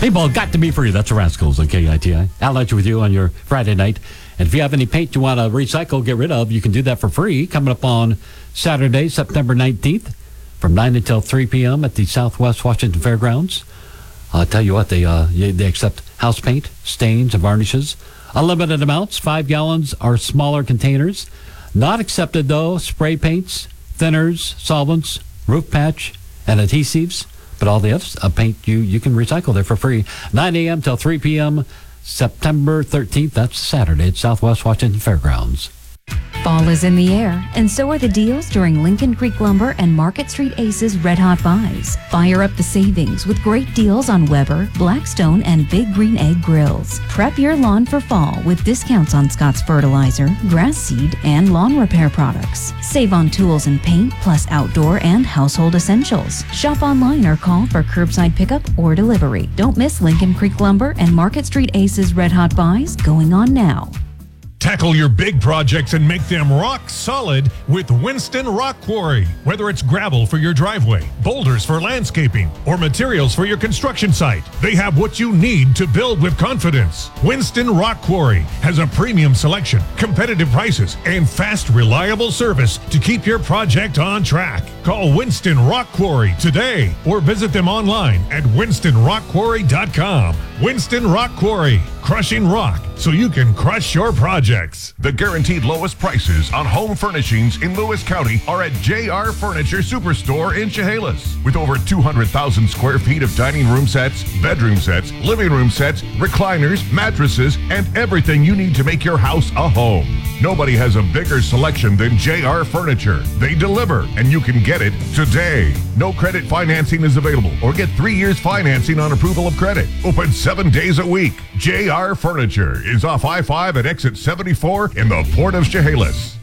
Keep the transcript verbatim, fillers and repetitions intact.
People have got to be free. That's the Rascals on K I T I. I'll let you with you on your Friday night. And if you have any paint you want to recycle, get rid of, you can do that for free. Coming up on Saturday, September nineteenth, from nine until three p.m. at the Southwest Washington Fairgrounds. I'll tell you what, they uh, they accept house paint, stains, and varnishes. Unlimited amounts, five gallons or smaller containers. Not accepted, though, spray paints, thinners, solvents, roof patch, and adhesives. But all the other uh, paint you, you can recycle there for free. nine a.m. till three p.m. September thirteenth. That's Saturday at Southwest Washington Fairgrounds. Fall is in the air, and so are the deals during Lincoln Creek Lumber and Market Street Aces Red Hot Buys. Fire up the savings with great deals on Weber, Blackstone, and Big Green Egg grills. Prep your lawn for fall with discounts on Scott's fertilizer, grass seed, and lawn repair products. Save on tools and paint, plus outdoor and household essentials. Shop online or call for curbside pickup or delivery. Don't miss Lincoln Creek Lumber and Market Street Aces Red Hot Buys going on now. Tackle your big projects and make them rock solid with Winston Rock Quarry. Whether it's gravel for your driveway, boulders for landscaping, or materials for your construction site, they have what you need to build with confidence. Winston Rock Quarry has a premium selection, competitive prices, and fast, reliable service to keep your project on track. Call Winston Rock Quarry today or visit them online at winston rock quarry dot com. Winston Rock Quarry, crushing rock so you can crush your projects. The guaranteed lowest prices on home furnishings in Lewis County are at J R Furniture Superstore in Chehalis. With over two hundred thousand square feet of dining room sets, bedroom sets, living room sets, recliners, mattresses, and everything you need to make your house a home. Nobody has a bigger selection than J R Furniture. They deliver, and you can get it today. No credit financing is available, or get three years financing on approval of credit. Open seven days a week. J R Furniture is off I five at exit seventy-four in the Port of Chehalis.